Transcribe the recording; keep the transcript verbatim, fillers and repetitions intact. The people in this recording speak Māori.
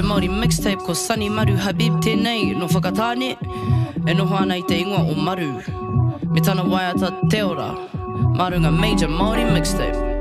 major Māori mixtape ko Sunny Maru Habib tēnei no whakatāne e noho ana I te ingoa o Maru me tana waiata te ora Marunga major Māori mixtape